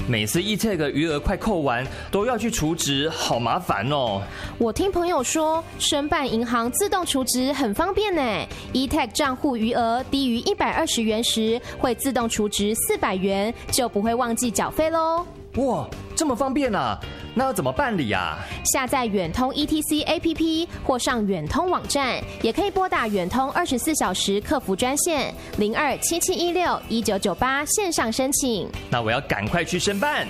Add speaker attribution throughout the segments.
Speaker 1: 每次 eTag 余额快扣完，都要去储值，好麻烦哦。
Speaker 2: 我听朋友说，申办银行自动储值很方便呢。eTag 账户余额低于120元时，会自动储值400元，就不会忘记缴费喽。
Speaker 1: 哇，这么方便啊！那要怎么办理啊？
Speaker 2: 下载远通 ETC APP 或上远通网站，也可以拨打远通24小时客服专线0277161998线上申请。
Speaker 1: 那我要赶快去申办。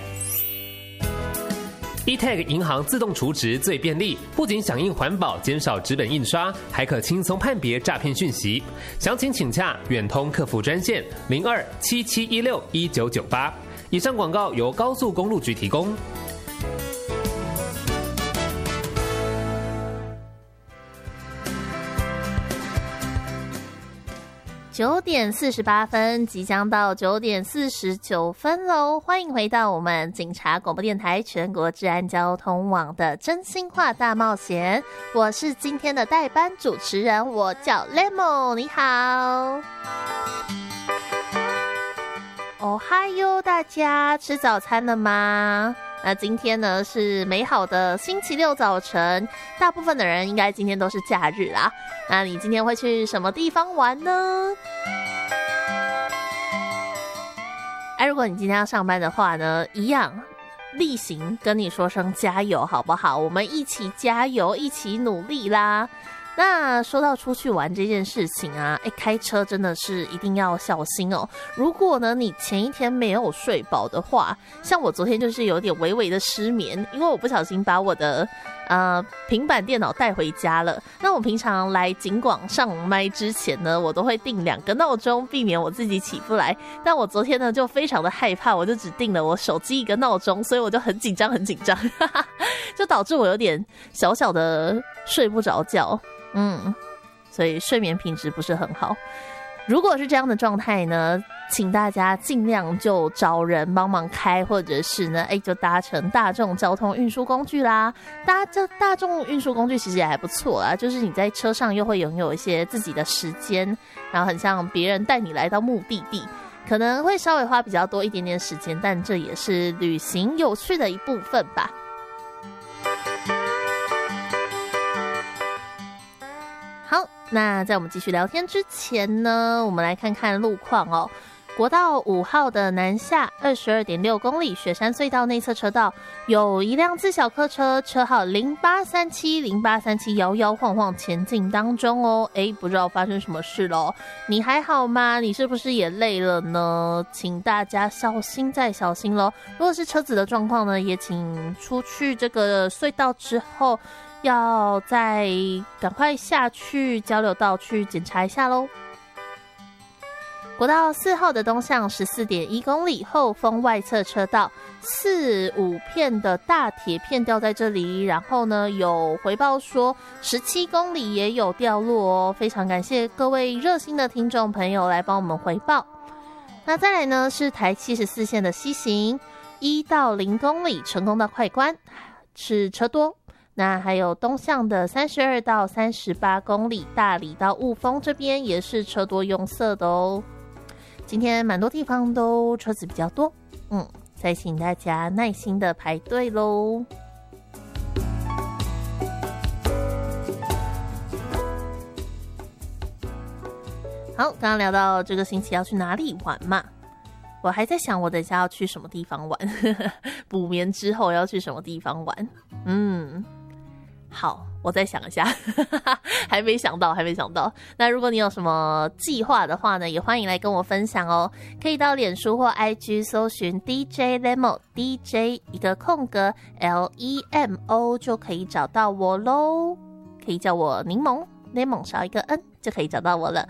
Speaker 3: eTag 银行自动储值最便利，不仅响应环保，减少纸本印刷，还可轻松判别诈骗讯息。详情请洽远通客服专线0277161998。以上广告由高速公路局提供。
Speaker 4: 9点48分，即将到9点49分喽！欢迎回到我们警察广播电台全国治安交通网的真心话大冒险，我是今天的代班主持人，我叫 Lemon， 你好。哦嗨哟，大家吃早餐了吗？那今天呢是美好的星期六早晨，大部分的人应该今天都是假日啦。那你今天会去什么地方玩呢？如果你今天要上班的话呢，一样例行跟你说声加油好不好？我们一起加油，一起努力啦。那说到出去玩这件事情啊，开车真的是一定要小心哦。如果呢你前一天没有睡饱的话，像我昨天就是有点微微的失眠，因为我不小心把我的平板电脑带回家了。那我平常来警广上麦之前呢，我都会定2个闹钟，避免我自己起不来。但我昨天呢就非常的害怕，我就只定了我手机1个闹钟，所以我就很紧张，就导致我有点小小的睡不着觉。所以睡眠品质不是很好。如果是这样的状态呢，请大家尽量就找人帮忙开，或者是呢，就搭乘大众交通运输工具啦。大众运输工具其实也还不错啦，就是你在车上又会拥有一些自己的时间，然后很像别人带你来到目的地，可能会稍微花比较多一点点时间，但这也是旅行有趣的一部分吧。那在我们继续聊天之前呢，我们来看看路况哦。国道5号的南下 22.6 公里雪山隧道内侧车道，有一辆自小客车，车号0837摇摇晃晃前进当中哦。不知道发生什么事咯，你还好吗？你是不是也累了呢？请大家小心再小心咯。如果是车子的状况呢，也请出去这个隧道之后要再赶快下去交流道去检查一下咯。国道4号的东向 14.1 公里后峰外侧车道4、5片的大铁片掉在这里，然后呢有回报说17公里也有掉落哦，非常感谢各位热心的听众朋友来帮我们回报。那再来呢是台74线的西行1到0公里成功到快关是车多，那还有东向的32到38公里大理到雾峰这边也是车多拥塞的哦。今天蛮多地方都车子比较多，再请大家耐心的排队咯。好，刚刚聊到这个星期要去哪里玩嘛，我还在想我等一下要去什么地方玩补眠之后要去什么地方玩。好，我再想一下还没想到。那如果你有什么计划的话呢，也欢迎来跟我分享哦。可以到脸书或 IG 搜寻 DJ Lemo DJ 一个空格 LEMO 就可以找到我咯，可以叫我柠檬， Lemon 少一个 N 就可以找到我了。